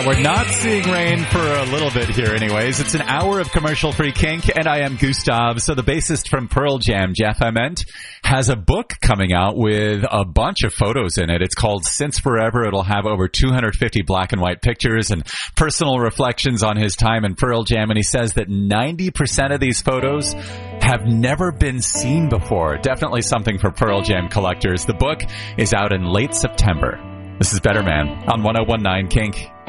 We're not seeing rain for a little bit here anyways. It's an hour of commercial-free kink, and I am Gustav. So the bassist from Pearl Jam, Jeff Ament, has a book coming out with a bunch of photos in it. It's called Since Forever. It'll have over 250 black and white pictures and personal reflections on his time in Pearl Jam, and he says that 90% of these photos have never been seen before. Definitely something for Pearl Jam collectors. The book is out in late September. This is Better Man on 101.9 Kink.